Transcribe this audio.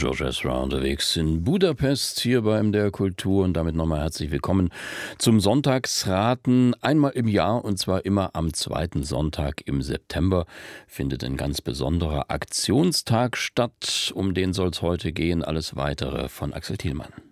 George Ezra unterwegs in Budapest hier bei MDR Kultur und damit nochmal herzlich willkommen zum Sonntagsraten. Einmal im Jahr und zwar immer am zweiten Sonntag im September findet ein ganz besonderer Aktionstag statt. Um den soll es heute gehen. Alles Weitere von Axel Thielmann.